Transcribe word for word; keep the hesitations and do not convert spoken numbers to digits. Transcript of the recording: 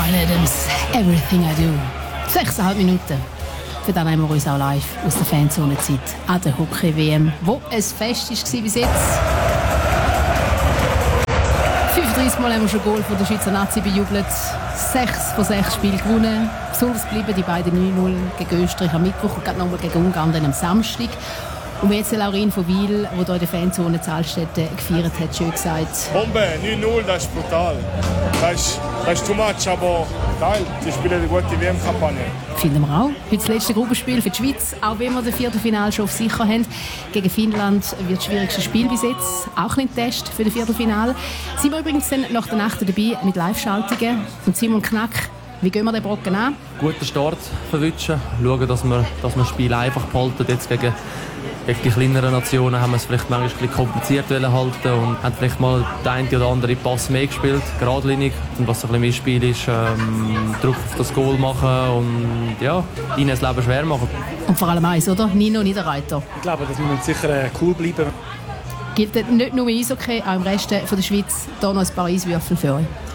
Bryan Adams, Everything I Do. sechseinhalb Minuten. Für dann haben wir uns auch live aus der Fanzone-Zeit an der Hockey-W M, wo ein Fest war bis jetzt. fünfunddreißig Mal haben wir schon Goal von der Schweizer Nazi bejubelt. Sechs von sechs Spielen gewonnen. Besonders bleiben die beiden neun null gegen Österreich am Mittwoch und gerade nochmal gegen Ungarn dann am Samstag. Und wie jetzt Laurin von Wil, die hier in der Fanzone Zahlstätte gefeiert hat, schön gesagt. Bombe, neun null, das ist brutal. Das ist, das ist too much, aber geil. Die spielen eine gute W M-Kampagne. Finden wir auch. Heute das letzte Gruppenspiel für die Schweiz, auch wenn wir das Viertelfinale schon auf sicher haben. Gegen Finnland wird das schwierigste Spiel bis jetzt. Auch ein Test für das Viertelfinale. Sind wir übrigens dann nach der Nacht dabei mit Live-Schaltungen. Und Simon Knack, wie gehen wir den Brocken an? Guten Start verwünschen. Schauen, dass wir, dass wir das Spiel einfach behalten. Jetzt gegen Gegen die kleineren Nationen haben wir es vielleicht manchmal ein bisschen kompliziert halten und haben vielleicht mal den einen oder anderen Pass mehr gespielt, geradlinig. Und was ein bisschen mein Spiel ist, ähm, Druck auf das Goal machen und ja, ihnen das Leben schwer machen. Und vor allem eins, oder? Nino Niederreiter. Ich glaube, dass wir sicher cool bleiben. Gilt nicht nur im Eishockey, auch im Rest der Schweiz. Hier noch ein paar Eiswürfel für euch.